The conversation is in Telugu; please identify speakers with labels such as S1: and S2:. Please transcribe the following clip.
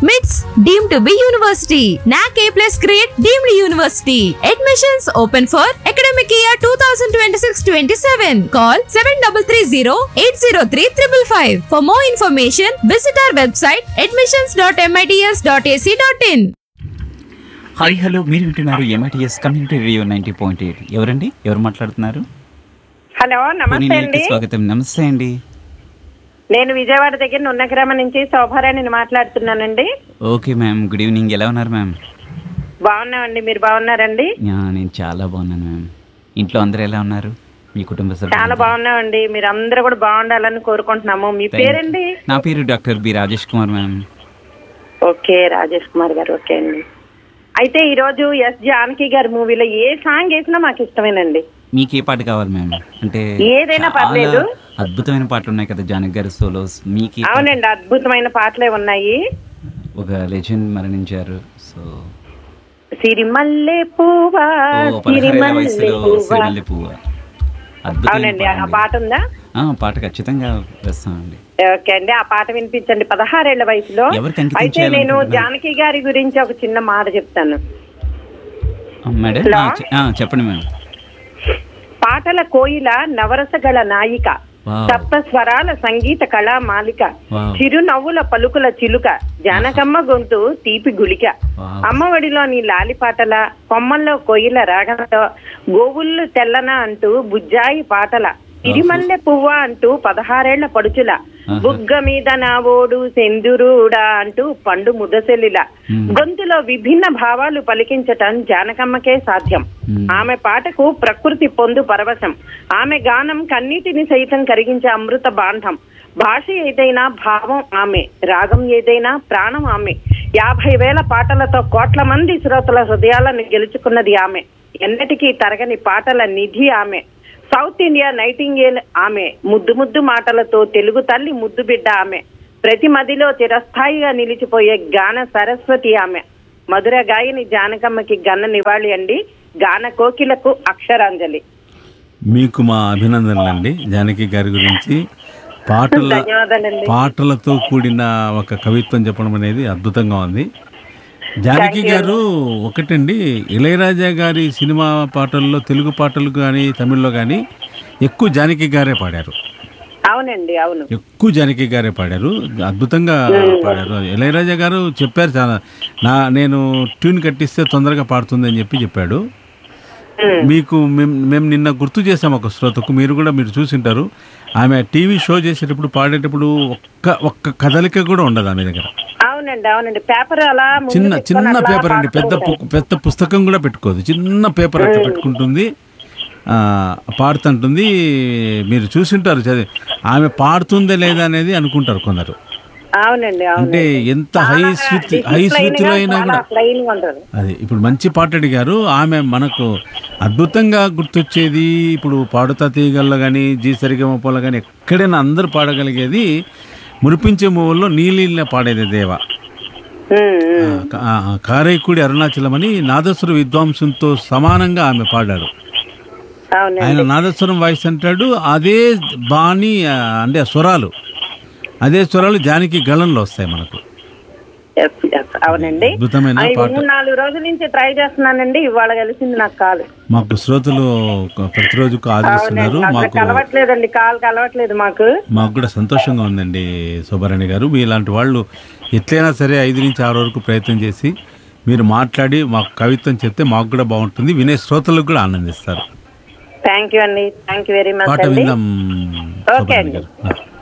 S1: MITS deemed to be university. NAC A+ grade deemed university. Admissions open for academic year 2026-27. Call 7330-803-555. For more information, visit our website admissions.mits.ac.in.
S2: Hi hello, మీరు వింటున్నారు MITS కమ్యూనిటీ రేడియో 90.8. ఎవరండి, ఎవరు మాట్లాడుతున్నారు?
S3: హలో, నమస్తే అండి.
S2: స్వాగతం. నమస్తే అండి.
S3: నేను విజయవాడ దగ్గర నున్నగ్రామం నుంచి శోభారాణిని మాట్లాడుతున్నానండి.
S2: Okay ma'am, good evening. ఎలా ఉన్నారు మ్యామ్?
S3: బాగున్నామండి, మీరు బాగున్నారండి?
S2: నేను చాలా బాగున్నాను మ్యామ్. ఇంట్లో అందరూ ఎలా ఉన్నారు? మీ కుటుంబ సభ్యులు?
S3: చాలా బాగున్నామండి. మీరు అందరూ కూడా బాగుండాలని కోరుకుంటున్నాము. మీ పేరండి?
S2: నా పేరు doctor B Rajesh Kumar ma'am.
S3: Okay, Rajesh Kumar గారు. ఓకే అండి. అయితే ఈరోజు ఎస్ జానకి గారి మూవీలో ఏ సాంగ్ వేసినా మాకు ఇష్టమేనండి.
S2: మీకు ఏ పాట కావాలి మ్యామ్? అంటే
S3: ఏదైనా పర్లేదు.
S2: అద్భుతమైన పాటలు ఉన్నాయి కదా జానకి గారి సోలోస్. మీకు
S3: అవునండి, అద్భుతమైన పాటలే ఉన్నాయి.
S2: ఒక లెజెండ్ మరణించారు. సో
S3: సిరిమల్లె పువ్వా,
S2: సిరిమల్లె పువ్వా.
S3: అవునండి, ఆ పాట ఉందా?
S2: పాట ఖచ్చితంగా వేస్తామండి.
S3: ఓకే అండి, ఆ పాట వినిపించండి. 16 ఏళ్ల వయసులో. అయితే నేను జానకి గారి గురించి ఒక చిన్న మాట చెప్తాను
S2: మేడం. చెప్పండి మేడం.
S3: పాటల కోయిల, నవరసగల నాయిక, సప్త స్వరాల సంగీత కళా మాలిక, చిరునవ్వుల పలుకుల చిలుక, జానకమ్మ గొంతు తీపి గుళిక, అమ్మఒడిలోని లాలి పాటల, కొమ్మల్లో కోయిల రాగంతో, గోవుళ్ళు తెల్లన అంటూ బుజ్జాయి పాటల, సిరిమల్లె పువ్వ అంటూ 16 ఏళ్ల పడుచుల, బుగ్గ మీద నా ఓడు సెందురుడా అంటూ పండు ముదసెల్లిల, గొంతులో విభిన్న భావాలు పలికించటం జానకమ్మకే సాధ్యం. ఆమె పాటకు ప్రకృతి పొందు పరవశం. ఆమె గానం కన్నీటిని సైతం కరిగించే అమృత బాంధం. భాష ఏదైనా భావం ఆమె, రాగం ఏదైనా ప్రాణం ఆమె. 50,000 పాటలతో కోట్ల మంది శ్రోతల హృదయాలను గెలుచుకున్నది ఆమె. ఎన్నటికీ తరగని పాటల నిధి ఆమె. సౌత్ ఇండియా నైటింగేల్ ఆమె. ముద్దు ముద్దు మాటలతో తెలుగు తల్లి ముద్దు బిడ్డ ఆమె. ప్రతి మదిలో చిరస్థాయిగా నిలిచిపోయే గాన సరస్వతి ఆమె. మధుర గాయని జానకమ్మకి గన్న నివాళి అండి. గాన కోకిలకు అక్షరాంజలి.
S4: మీకు మా అభినందనలండి. జానకి గారి గురించి పాటలతో కూడిన ఒక కవిత్వం చెప్పడం అనేది అద్భుతంగా ఉంది. జానకి గారు ఒకటండి, ఇళయరాజా గారి సినిమా పాటల్లో, తెలుగు పాటలు కానీ తమిళ్లో కానీ ఎక్కువ జానకి గారే పాడారు.
S3: అవునండి, అవును,
S4: ఎక్కువ జానకి గారే పాడారు. అద్భుతంగా పాడారు. ఇళయరాజా గారు చెప్పారు చాలా, నేను ట్యూన్ కట్టిస్తే తొందరగా పాడుతుంది అని చెప్పాడు. మీకు మేము నిన్న గుర్తు చేసాం ఒక శ్రోతకు, మీరు చూసింటారు. ఆమె టీవీ షో చేసేటప్పుడు పాడేటప్పుడు ఒక్క కదలిక కూడా ఉండదు ఆమె దగ్గర.
S3: అవునండి, పేపర్ అలా
S4: చిన్న పేపర్ అండి, పెద్ద పుస్తకం కూడా పెట్టుకోదు. చిన్న పేపర్ అట్లా పెట్టుకుంటుంది, పాడుతుంటుంది. మీరు చూసింటారు, ఆమె పాడుతుందే లేదా అనేది అనుకుంటారు కొందరు.
S3: అవునండి,
S4: అంటే ఎంత హై స్విచ్లో అయినా కూడా అది. ఇప్పుడు మంచి పాట అడిగారు. ఆమె మనకు అద్భుతంగా గుర్తొచ్చేది ఇప్పుడు పాడుతా తీగల్లో కానీ, జీ సరిగమపలో కానీ ఎక్కడైనా అందరూ పాడగలిగేది మురిపించే మూవల్లో నీళ్ళ పాడేది దేవ. కారైకుడి అరుణాచలం అని నాదస్వర విద్వాంసంతో సమానంగా ఆమె పాడారు. ఆయన నాదస్వరం వాయిస్ అంటాడు, అదే బాణి అంటే అదే స్వరాలు జానకి గళంలో వస్తాయి మనకు.
S3: అవునండి,
S4: అద్భుతమైన పాట.
S3: 3-4 రోజుల నుంచి ట్రై చేస్తున్నానండి, ఇవాళ కలిసింది నాకు కాలు.
S4: మాకు శ్రోతలు ప్రతిరోజు కాల్ చేస్తున్నారు.
S3: కలవట్లేదండి, కాల్ కలవట్లేదు. మాకు
S4: కూడా సంతోషంగా ఉందండి శోభారాణి గారు. మీలాంటి వాళ్ళు ఎట్లయినా సరే 5 నుంచి 6 వరకు ప్రయత్నం చేసి మీరు మాట్లాడి మాకు కవిత్వం చెప్తే మాకు కూడా బాగుంటుంది, వినే శ్రోతలకు కూడా ఆనందిస్తారు.
S3: థ్యాంక్ యూ అండి, థ్యాంక్ యూ వెరీ మచ్.
S4: పాట విందాం
S3: ఓకే
S4: శోభారాణి గారు.